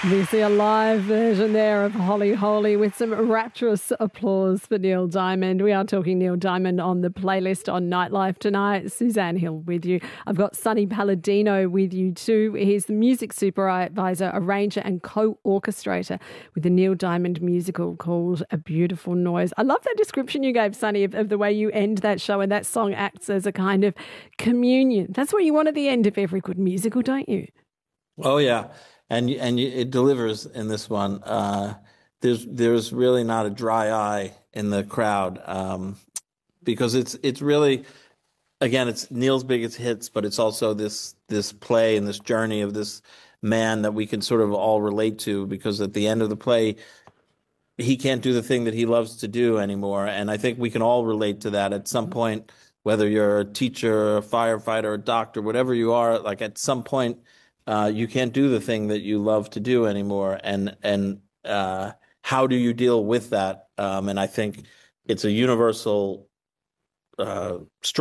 Obviously, a live version there of Holly Holy with some rapturous applause for Neil Diamond. We are talking Neil Diamond on the playlist on Nightlife tonight. Suzanne Hill with you. I've got Sonny Palladino with you too. He's the music supervisor, arranger, and co-orchestrator with the Neil Diamond musical called A Beautiful Noise. I love that description you gave, Sonny, of the way you end that show, and that song acts as a kind of communion. That's what you want at the end of every good musical, don't you? Oh yeah, it delivers in this one. There's really not a dry eye in the crowd, because it's really, again, it's Neil's biggest hits, but it's also this play and this journey of this man that we can sort of all relate to, because at the end of the play he can't do the thing that he loves to do anymore, and I think we can all relate to that at some point, whether you're a teacher, a firefighter, a doctor, whatever you are. Like at some point, you can't do the thing that you love to do anymore, and how do you deal with that? And I think it's a universal struggle